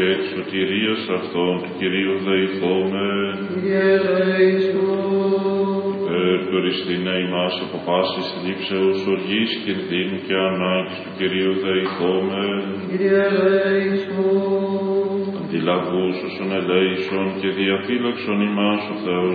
και της σωτηρίας αυτών του Κυρίου δεηθόμεν. Κύριε δεήσον. Του οριστήνε ημάς από πάσης θλίψεως, οργής, κινδύνου και ανάγκης του Κυρίου δεηθόμεν. Κύριε δεήσον. Αντιλαβούς όσων ελέησον και διαφύλαξον ημάς ο Θεός